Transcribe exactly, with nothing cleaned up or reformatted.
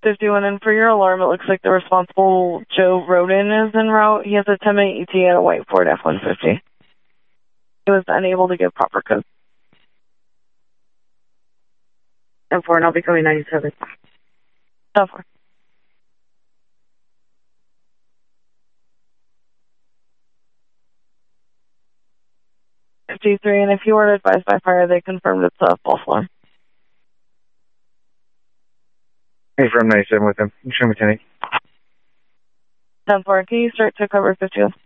fifty-one, and for your alarm, it looks like the responsible Joe Roden is en route. He has a ten minute E T A at a white Ford F one fifty. He was unable to give proper code. ten four, and I'll be coming ninety-seven. ten four. fifty-three, and if you were advised by fire, they confirmed it's a false alarm. Hey, from ninety-seven with him. I'm sure, Lieutenant. ten four, can you start to cover fifty-one?